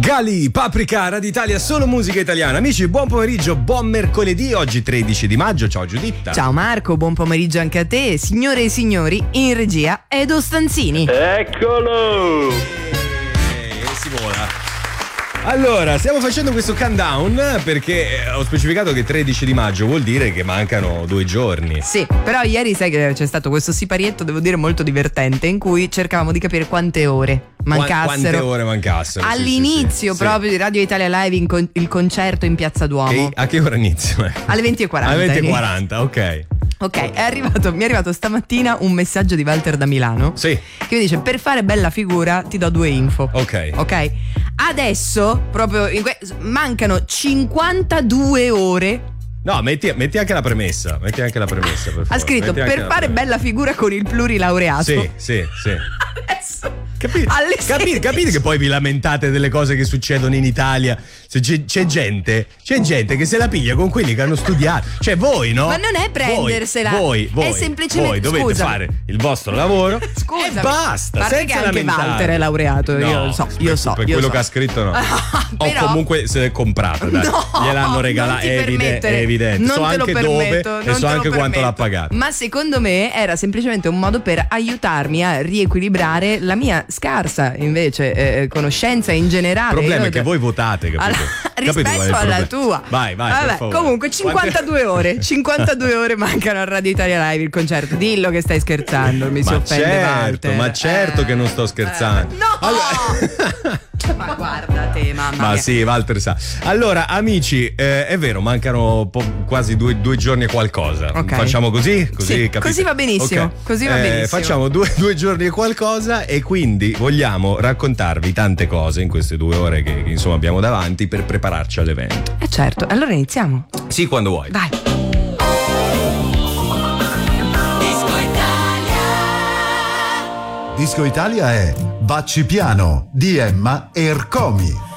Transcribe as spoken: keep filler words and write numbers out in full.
Gali, Paprika, Radio Italia, solo musica italiana. Amici, buon pomeriggio, buon mercoledì, oggi tredici di maggio. Ciao Giuditta. Ciao Marco, buon pomeriggio anche a te. Signore e signori, in regia Edo Stanzini. Eccolo! E si vola. Allora, stiamo facendo questo countdown perché ho specificato che tredici di maggio vuol dire che mancano due giorni. Sì, però ieri sai che c'è stato questo siparietto, devo dire molto divertente, in cui cercavamo di capire quante ore mancassero. Quante ore mancassero? All'inizio sì, sì, proprio sì. di Radio Italia Live in con- il concerto in Piazza Duomo. Che, a che ora inizia? Alle venti e quaranta. Alle venti e quaranta, ok. Ok, è arrivato, mi è arrivato stamattina un messaggio di Walter da Milano. Sì. Che mi dice: per fare bella figura ti do due info. Ok. Ok. Adesso, proprio in que- mancano cinquantadue ore. No, metti, metti anche la premessa. Metti anche la premessa, per favore. Ha scritto: Metti anche per la fare premessa. bella figura con il plurilaureato. Sì, sì, sì. Adesso. Capite, Alle capite, sedici. capite che poi vi lamentate delle cose che succedono in Italia. Se c'è, c'è gente, c'è gente che se la piglia con quelli che hanno studiato. Cioè voi, no? Ma non è prendersela, Voi, voi, è voi, semplicemente- voi dovete scusa. fare il vostro lavoro. Scusami. E basta. A parte senza che anche lamentarvi. Walter è laureato, No, io so, io per- so, Per io quello so. che ha scritto, no. Però- O comunque se l'è comprata, dai. No, Gliel'hanno regalata, non ti è, evide- permettere. è evidente. Non so te lo anche permetto, dove non e so te lo anche quanto permetto. l'ha pagato. Ma secondo me era semplicemente un modo per aiutarmi a riequilibrare la mia scarsa invece eh, conoscenza in generale. Il problema Io- è che voi votate, capito? Alla- Capito qual è il rispetto alla problema? tua. Vai, vai, per Vabbè, favore. comunque cinquantadue ore cinquantadue ore mancano a Radio Italia Live il concerto. Dillo che stai scherzando, mi si Ma offende certo, Walter. ma certo Eh, che non sto scherzando. eh, no! Ma guarda te, mamma Ma mia. sì, Walter sa. Allora, amici, eh, è vero, mancano po- quasi due, due giorni e qualcosa. Ok. Facciamo così? Così, Sì, capite? così va benissimo, Ok. così va Eh, benissimo. Facciamo due, due giorni e qualcosa e quindi vogliamo raccontarvi tante cose in queste due ore che, che insomma abbiamo davanti per prepararci all'evento. Eh certo, allora iniziamo. Sì, quando vuoi. Vai. Disco Italia è Vacci Piano di Emma e Ercomi.